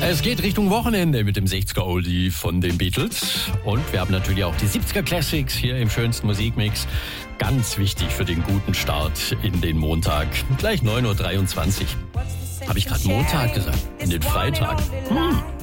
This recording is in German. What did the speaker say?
Es geht Richtung Wochenende mit dem 60er Oldie von den Beatles. Und wir haben natürlich auch die 70er Classics hier im schönsten Musikmix. Ganz wichtig für den guten Start in den Montag. Gleich 9.23 Uhr. Habe ich gerade Montag gesagt? In den Freitag.